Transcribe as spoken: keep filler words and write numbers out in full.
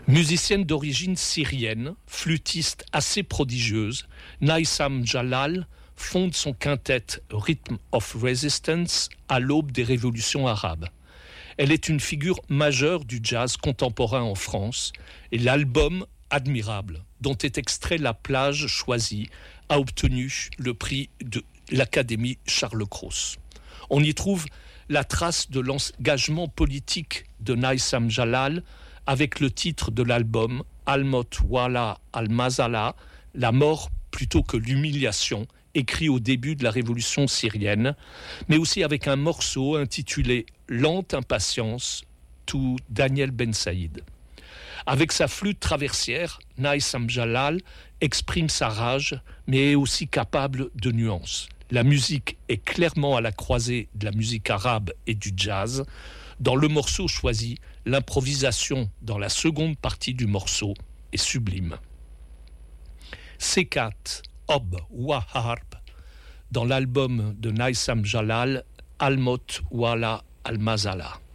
Musicienne d'origine syrienne, flûtiste assez prodigieuse, Naïsam Jalal fonde son quintet Rhythm of Resistance à l'aube des révolutions arabes. Elle est une figure majeure du jazz contemporain en France et l'album Admirable, dont est extrait La plage choisie, a obtenu le prix de l'Académie Charles Cros. On y trouve la trace de l'engagement politique de Naïsam Jalal avec le titre de l'album Al-Mot Wala Al-Mazala, la mort plutôt que l'humiliation, écrit au début de la révolution syrienne, mais aussi avec un morceau intitulé Lente impatience, tout Daniel Ben Saïd. Avec sa flûte traversière, Naïsam Jalal exprime sa rage, mais est aussi capable de nuances. La musique est clairement à la croisée de la musique arabe et du jazz. Dans le morceau choisi, l'improvisation dans la seconde partie du morceau est sublime. Sekat Ob wa Harb, dans l'album de Naïsam Jalal, Al-Mot Wala Al-Mazala.